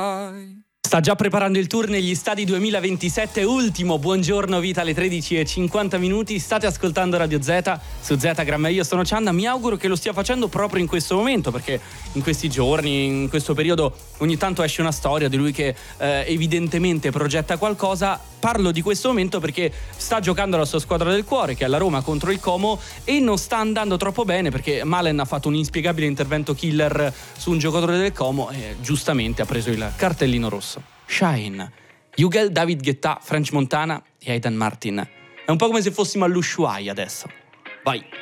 Sta già preparando il tour negli stadi 2027, ultimo Buongiorno Vita alle 13:50. State ascoltando Radio Z su Zetagram e io sono Cianda. Mi auguro che lo stia facendo proprio in questo momento, perché in questi giorni, in questo periodo, ogni tanto esce una storia di lui che evidentemente progetta qualcosa. Parlo di questo momento perché sta giocando la sua squadra del cuore, che è la Roma, contro il Como, e non sta andando troppo bene perché Malen ha fatto un inspiegabile intervento killer su un giocatore del Como e giustamente ha preso il cartellino rosso. Shine, Jugel, David Guetta, French Montana e Aidan Martin. È un po' come se fossimo all'Ushuaia adesso. Vai!